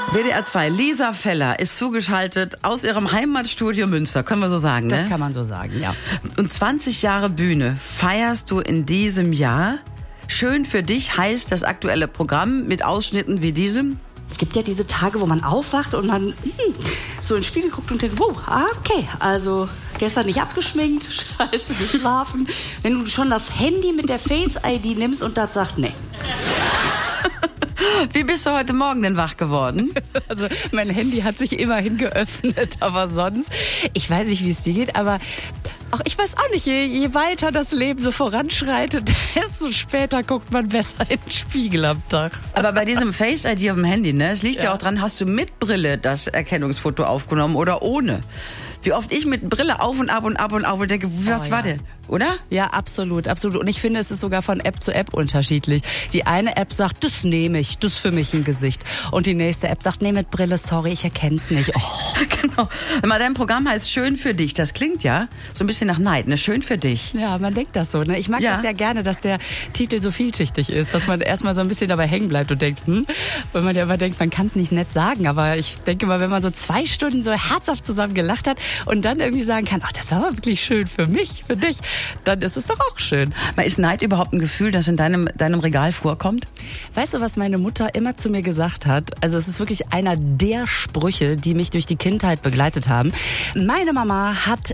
WDR 2, Lisa Feller ist zugeschaltet aus ihrem Heimatstudio Münster, können wir so sagen, ne? Das kann man so sagen, ja. Und 20 Jahre Bühne feierst du in diesem Jahr. Schön für dich heißt das aktuelle Programm mit Ausschnitten wie diesem. Es gibt ja diese Tage, wo man aufwacht und man so in den Spiegel guckt und denkt, okay, also gestern nicht abgeschminkt, scheiße geschlafen. Wenn du schon das Handy mit der Face-ID nimmst und das sagt, nee. Wie bist du heute Morgen denn wach geworden? Also mein Handy hat sich immerhin geöffnet, aber sonst, ich weiß nicht, wie es dir geht, aber auch ich weiß auch nicht, je weiter das Leben so voranschreitet, desto später guckt man besser in den Spiegel am Tag. Aber bei diesem Face-ID auf dem Handy, ne, es liegt ja auch dran, hast du mit Brille das Erkennungsfoto aufgenommen oder ohne? Wie oft ich mit Brille auf und ab und denke, was war denn? Oder? Ja, absolut, absolut. Und ich finde, es ist sogar von App zu App unterschiedlich. Die eine App sagt, das nehme ich, das ist für mich ein Gesicht. Und die nächste App sagt, nee, mit Brille, sorry, ich erkenn's nicht. Oh. Genau. Dein Programm heißt Schön für dich. Das klingt ja so ein bisschen nach Neid, ne? Schön für dich. Ja, man denkt das so, ne? Ich mag das ja gerne, dass der Titel so vielschichtig ist, dass man erstmal so ein bisschen dabei hängen bleibt und denkt, weil man ja immer denkt, man kann es nicht nett sagen. Aber ich denke mal, wenn man so 2 Stunden so herzhaft zusammen gelacht hat und dann irgendwie sagen kann, ach, das war aber wirklich schön für mich, für dich, dann ist es doch auch schön. Ist Neid überhaupt ein Gefühl, das in deinem Regal vorkommt? Weißt du, was meine Mutter immer zu mir gesagt hat? Also es ist wirklich einer der Sprüche, die mich durch die Kindheit begleitet haben. Meine Mama hat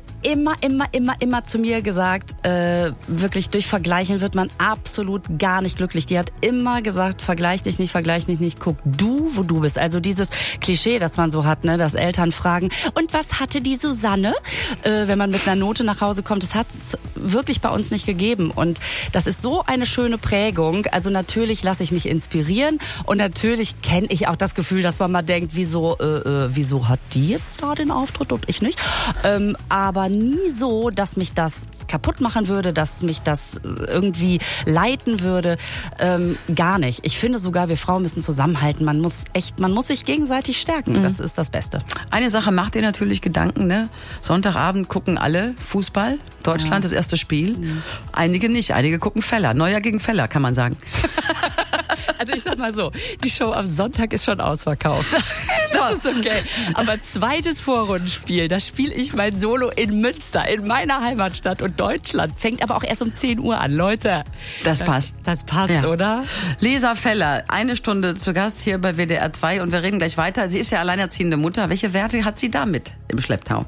immer zu mir gesagt, wirklich durch Vergleichen wird man absolut gar nicht glücklich. Die hat immer gesagt, vergleich dich nicht, guck du, wo du bist. Also dieses Klischee, das man so hat, ne, dass Eltern fragen, und was hatte die Susanne, wenn man mit einer Note nach Hause kommt, das hat es wirklich bei uns nicht gegeben. Und das ist so eine schöne Prägung. Also natürlich lasse ich mich inspirieren und natürlich kenne ich auch das Gefühl, dass man mal denkt, wieso hat die jetzt da den Auftritt und ich nicht? Aber nie so, dass mich das kaputt machen würde, dass mich das irgendwie leiten würde. Gar nicht. Ich finde sogar, wir Frauen müssen zusammenhalten. Man muss sich gegenseitig stärken. Das ist das Beste. Eine Sache macht dir natürlich Gedanken, ne? Sonntagabend gucken alle Fußball. Deutschland, das erste Spiel. Einige nicht. Einige gucken Feller. Neuer gegen Feller, kann man sagen. Also ich sag mal so, die Show am Sonntag ist schon ausverkauft. Das ist okay. Aber zweites Vorrundenspiel, da spiele ich mein Solo in Münster, in meiner Heimatstadt, und Deutschland fängt aber auch erst um 10 Uhr an. Leute. Das passt. Das passt, ja. Oder? Lisa Feller, 1 Stunde zu Gast hier bei WDR 2 und wir reden gleich weiter. Sie ist ja alleinerziehende Mutter. Welche Werte hat sie damit im Schlepptau?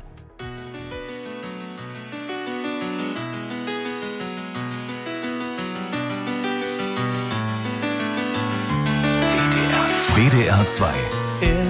WDR 2